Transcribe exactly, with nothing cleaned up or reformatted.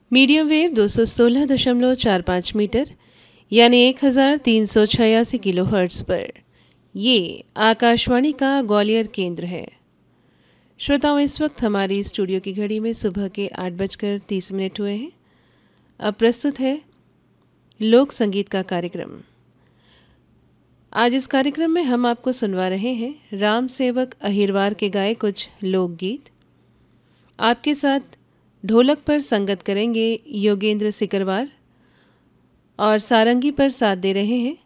Medium wave दो सौ सोलह दशमलव चार पाँच मीटर यानी एक हज़ार तीन सौ छियासी किलो हर्ट्ज़ पर ये आकाशवाणी का ग्वालियर केंद्र है। श्रोताओं, इस वक्त हमारी स्टूडियो की घड़ी में सुबह के आठ बजकर तीस मिनट हुए हैं। अब प्रस्तुत है लोक संगीत का कार्यक्रम। आज इस कार्यक्रम में हम आपको सुनवा रहे हैं राम सेवक अहिरवार के गाए कुछ लोकगीत। आपके साथ ढोलक पर संगत करेंगे योगेंद्र सिकरवार और सारंगी पर साथ दे रहे हैं